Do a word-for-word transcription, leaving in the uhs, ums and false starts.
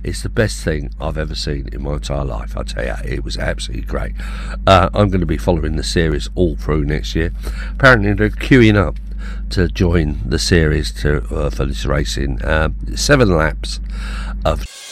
It's the best thing I've ever seen in my entire life. I tell you, it was absolutely great. Uh, I'm going to be following the series all through next year. Apparently they're queuing up to join the series to uh, for this racing. Um, seven laps of